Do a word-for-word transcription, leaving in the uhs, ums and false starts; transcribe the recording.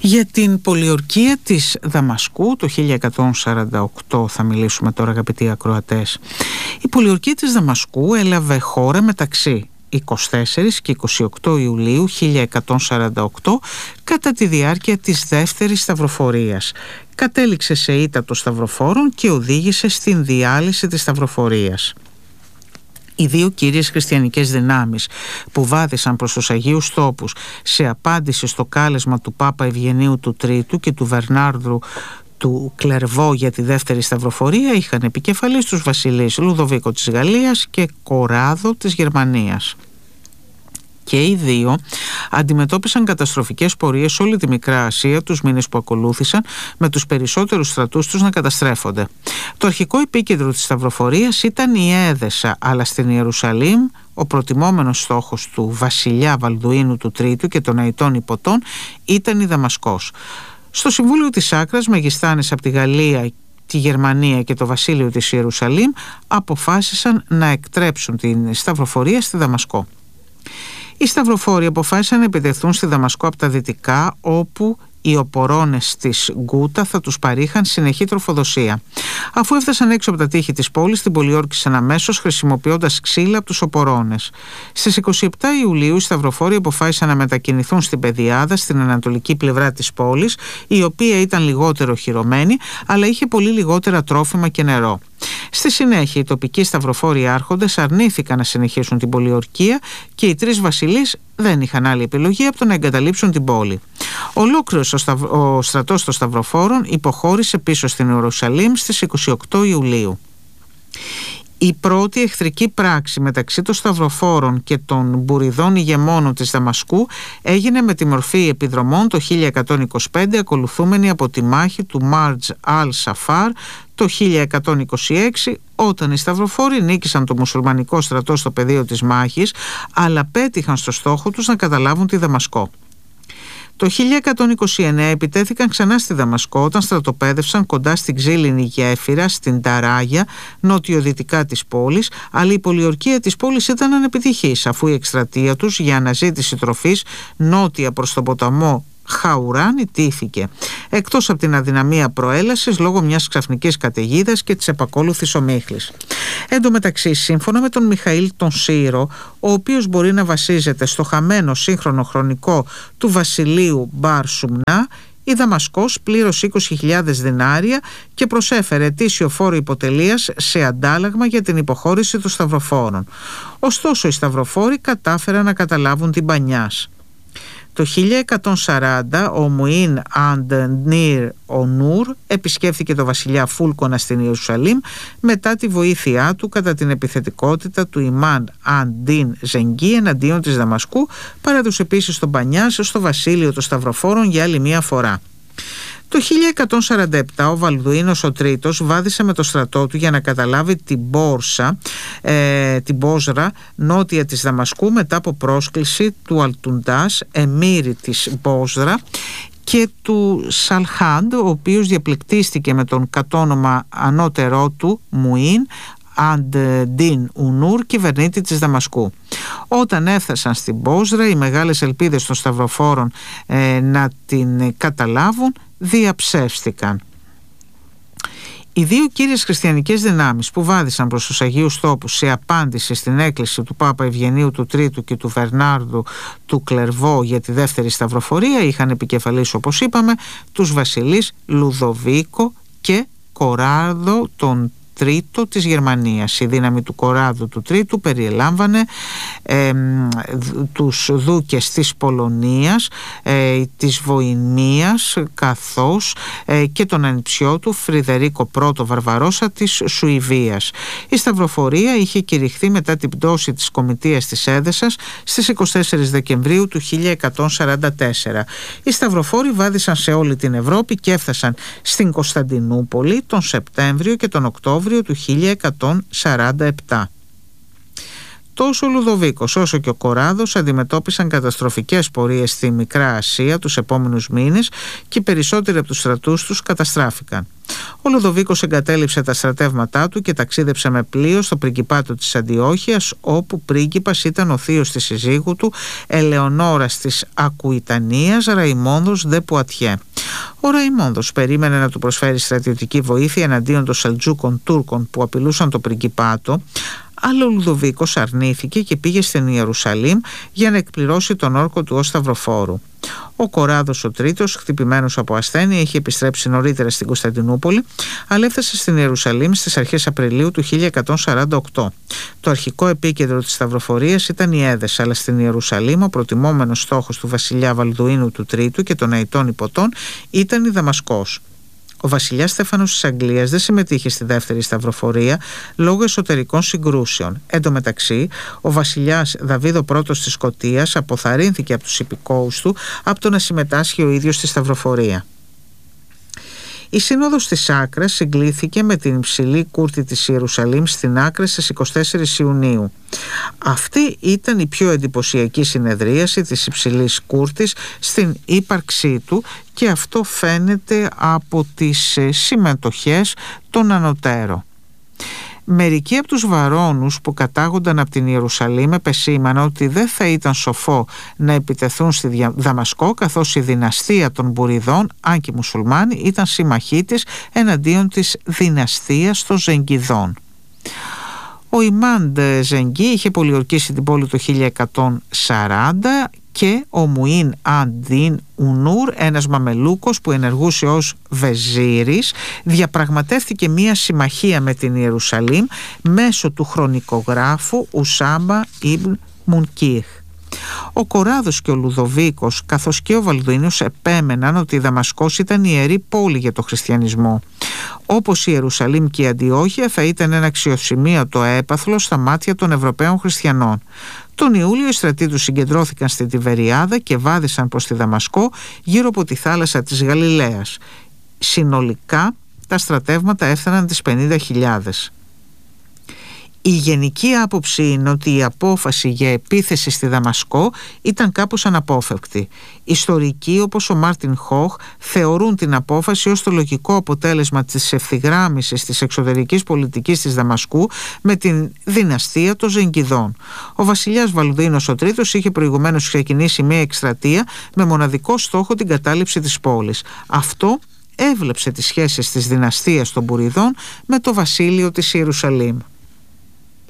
Για την πολιορκία της Δαμασκού το χίλια εκατόν σαράντα οκτώ θα μιλήσουμε τώρα, αγαπητοί ακροατές. Η πολιορκία της Δαμασκού έλαβε χώρα μεταξύ εικοστή τέταρτη και εικοστή όγδοη Ιουλίου χίλια εκατόν σαράντα οκτώ κατά τη διάρκεια της δεύτερης σταυροφορίας. Κατέληξε σε ήττα των σταυροφόρων και οδήγησε στην διάλυση της σταυροφορίας. Οι δύο κύριες χριστιανικές δυνάμεις που βάδισαν προς τους Αγίους Τόπους σε απάντηση στο κάλεσμα του Πάπα Ευγενίου του Τρίτου και του Βερνάρδου του Κλερβό για τη δεύτερη σταυροφορία είχαν επικεφαλής τους βασιλείς Λουδοβίκο της Γαλλίας και Κοράδο της Γερμανίας. Και οι δύο αντιμετώπισαν καταστροφικές πορείες σε όλη τη Μικρά Ασία τους μήνες που ακολούθησαν, με τους περισσότερους στρατούς τους να καταστρέφονται. Το αρχικό επίκεντρο της σταυροφορίας ήταν η Έδεσα, αλλά στην Ιερουσαλήμ ο προτιμόμενος στόχος του βασιλιά Βαλδουίνου του Τρίτου και των Αητών Υποτών ήταν η Δαμασκός. Στο Συμβούλιο της Άκρας, μεγιστάνες από τη Γαλλία, τη Γερμανία και το βασίλειο της Ιερουσαλήμ αποφάσισαν να εκτρέψουν την σταυροφορία στη Δαμασκό. Οι σταυροφόροι αποφάσισαν να επιτεθούν στη Δαμασκό από τα δυτικά, όπου οι οπορώνες της Γκούτα θα τους παρήχαν συνεχή τροφοδοσία. Αφού έφτασαν έξω από τα τείχη της πόλης, την πολιόρκησαν αμέσως χρησιμοποιώντας ξύλα από τους οπορώνες. Στις εικοστή εβδόμη Ιουλίου οι σταυροφόροι αποφάσισαν να μετακινηθούν στην Πεδιάδα, στην ανατολική πλευρά της πόλης, η οποία ήταν λιγότερο οχυρωμένη, αλλά είχε πολύ λιγότερα τρόφιμα και νερό. Στη συνέχεια οι τοπικοί σταυροφόροι άρχοντες αρνήθηκαν να συνεχίσουν την πολιορκία και οι τρεις βασιλείς δεν είχαν άλλη επιλογή από το να εγκαταλείψουν την πόλη. Ολόκληρος ο, σταυ... ο στρατός των σταυροφόρων υποχώρησε πίσω στην Ιερουσαλήμ στις εικοστή όγδοη Ιουλίου. Η πρώτη εχθρική πράξη μεταξύ των σταυροφόρων και των μπουριδών ηγεμόνων της Δαμασκού έγινε με τη μορφή επιδρομών το χίλια εκατόν είκοσι πέντε, ακολουθούμενη από τη μάχη του Μάρτζ Αλ Σαφάρ το χίλια εκατόν είκοσι έξι, όταν οι σταυροφόροι νίκησαν το μουσουλμανικό στρατό στο πεδίο της μάχης, αλλά πέτυχαν στο στόχο τους να καταλάβουν τη Δαμασκό. Το χίλια εκατόν είκοσι εννέα επιτέθηκαν ξανά στη Δαμασκό όταν στρατοπέδευσαν κοντά στην ξύλινη γέφυρα, στην Ταράγια, νοτιοδυτικά της πόλης, αλλά η πολιορκία της πόλης ήταν ανεπιτυχής, αφού η εκστρατεία τους για αναζήτηση τροφής νότια προς τον ποταμό Χαουράν ιτήθηκε, εκτός από την αδυναμία προέλασης λόγω μιας ξαφνικής καταιγίδας και της επακόλουθης ομίχλης. Εν τω μεταξύ, σύμφωνα με τον Μιχαήλ τον Σύρο, ο οποίος μπορεί να βασίζεται στο χαμένο σύγχρονο χρονικό του βασιλείου Μπαρ Σουμνά, η Δαμασκός πλήρωσε είκοσι χιλιάδες δινάρια και προσέφερε ετήσιο φόρο υποτελείας σε αντάλλαγμα για την υποχώρηση των σταυροφόρων. Ωστόσο, οι σταυροφόροι κατάφεραν να καταλάβουν την Πανιάς. Το χίλια εκατόν σαράντα ο Μουίν Αντ Νίρ ο Νούρ επισκέφθηκε το βασιλιά Φούλκονα στην Ιερουσαλήμ μετά τη βοήθειά του κατά την επιθετικότητα του Ιμάν Αντίν Ζενγκί εναντίον της Δαμασκού, παρέδωσε επίσης τον Πανιάς στο βασίλειο των σταυροφόρων για άλλη μία φορά. Το χίλια εκατόν σαράντα επτά ο Βαλδουίνος ο Τρίτος βάδισε με το στρατό του για να καταλάβει την Μπόρσα, ε, την Μπόζρα νότια της Δαμασκού μετά από πρόσκληση του Αλτουντάς, εμμύρη της Μπόζρα, και του Σαλχάντ, ο οποίος διαπληκτίστηκε με τον κατόνομα ανώτερό του Μουίν Αντ-Ντίν Ουνούρ, κυβερνήτη της Δαμασκού. Όταν έφτασαν στην Μπόζρα, οι μεγάλες ελπίδες των σταυροφόρων ε, να την καταλάβουν διαψεύστηκαν. Οι δύο κύριες χριστιανικές δυνάμεις που βάδισαν προς τους Αγίους Τόπους σε απάντηση στην έκκληση του Πάπα Ευγενίου του Τρίτου και του Βερνάρδου του Κλερβό για τη δεύτερη σταυροφορία είχαν επικεφαλής, όπως είπαμε, τους βασιλείς Λουδοβίκο και Κοράδο τον Τρίτο της Γερμανίας. Η δύναμη του Κοράδου του Τρίτου περιελάμβανε ε, τους δούκες της Πολωνίας, ε, της Βοημίας, καθώς ε, και τον ανιψιό του Φρυδερίκο Πρώτο Βαρβαρόσα της Σουηβίας. Η σταυροφορία είχε κηρυχθεί μετά την πτώση της Κομιτείας της Έδεσας στις εικοστή τέταρτη Δεκεμβρίου του χίλια εκατόν σαράντα τέσσερα. Οι σταυροφόροι βάδισαν σε όλη την Ευρώπη και έφτασαν στην Κωνσταντινούπολη τον Σεπτέμβριο και τον Οκτώβριο του χίλια εκατόν σαράντα επτά. Τόσο ο Λουδοβίκος όσο και ο Κοράδος αντιμετώπισαν καταστροφικές πορείες στη Μικρά Ασία τους επόμενους μήνες και οι περισσότεροι από τους στρατούς τους καταστράφηκαν. Ο Λουδοβίκος εγκατέλειψε τα στρατεύματά του και ταξίδεψε με πλοίο στο πριγκιπάτο της Αντιόχειας, όπου πρίγκιπας ήταν ο θείος της συζύγου του, Ελεονόρας της Ακουιτανίας, Ραϊμόνδος Ντε Πουατιέ. Ο Ραϊμόνδος περίμενε να του προσφέρει στρατιωτική βοήθεια εναντίον των Σελτζούκων Τούρκων που απειλούσαν το πριγκιπάτο, αλλά ο Λουδοβίκος αρνήθηκε και πήγε στην Ιερουσαλήμ για να εκπληρώσει τον όρκο του ως σταυροφόρου. Ο Κοράδος ο τρίτος, χτυπημένος από ασθένεια, είχε επιστρέψει νωρίτερα στην Κωνσταντινούπολη, αλλά έφτασε στην Ιερουσαλήμ στις αρχές Απριλίου του χίλια εκατόν σαράντα οκτώ. Το αρχικό επίκεντρο της σταυροφορίας ήταν η Έδεσα, αλλά στην Ιερουσαλήμ ο προτιμόμενος στόχος του βασιλιά Βαλδουίνου του Τρίτου και των Αητών Υποτών ήταν η Δαμασκός. Ο βασιλιάς Στέφανος της Αγγλίας δεν συμμετείχε στη δεύτερη σταυροφορία λόγω εσωτερικών συγκρούσεων. Εν τω μεταξύ, ο βασιλιάς Δαβίδο Πρώτος της Σκωτίας αποθαρρύνθηκε από τους υπηκόους του από το να συμμετάσχει ο ίδιος στη σταυροφορία. Η Σύνοδος της Άκρας συγκλήθηκε με την υψηλή κούρτη της Ιερουσαλήμ στην Άκρα στις εικοστή τέταρτη Ιουνίου. Αυτή ήταν η πιο εντυπωσιακή συνεδρίαση της υψηλής κούρτης στην ύπαρξή του και αυτό φαίνεται από τις συμμετοχές των ανωτέρων. Μερικοί από τους βαρώνους που κατάγονταν από την Ιερουσαλήμ επεσήμαναν ότι δεν θα ήταν σοφό να επιτεθούν στη Δαμασκό, καθώς η δυναστεία των Μπουριδών, αν και οι μουσουλμάνοι, ήταν συμμαχοί της εναντίον της δυναστείας των Ζενγκιδών. Ο Ιμάντ Ζενγκί είχε πολιορκήσει την πόλη το χίλια εκατόν σαράντα και ο Μουίν Αντίν Ουνούρ, ένας μαμελούκος που ενεργούσε ως βεζίρης, διαπραγματεύτηκε μία συμμαχία με την Ιερουσαλήμ μέσω του χρονικογράφου Ουσάμπα Ιμπν Μουνκίχ. Ο Κοράδος και ο Λουδοβίκος, καθώς και ο Βαλδουίνος, επέμεναν ότι η Δαμασκός ήταν ιερή πόλη για το χριστιανισμό. Όπως η Ιερουσαλήμ και η Αντιόχεια θα ήταν ένα αξιοσημείωτο έπαθλο στα μάτια των Ευρωπαίων χριστιανών. Τον Ιούλιο οι στρατοί τους συγκεντρώθηκαν στην Τιβεριάδα και βάδισαν προς τη Δαμασκό γύρω από τη θάλασσα της Γαλιλαίας. Συνολικά τα στρατεύματα έφταναν τις πενήντα χιλιάδες. Η γενική άποψη είναι ότι η απόφαση για επίθεση στη Δαμασκό ήταν κάπως αναπόφευκτη. Ιστορικοί όπως ο Μάρτιν Χοχ θεωρούν την απόφαση ως το λογικό αποτέλεσμα της ευθυγράμμισης της εξωτερικής πολιτικής της Δαμασκού με την δυναστεία των Ζενγκιδών. Ο βασιλιάς Βαλδουίνος ο Τρίτος είχε προηγουμένως ξεκινήσει μια εκστρατεία με μοναδικό στόχο την κατάληψη της πόλης. Αυτό έβλεψε τις σχέσεις της δυναστείας των Μπουριδών με το βασίλειο της Ιερουσαλήμ.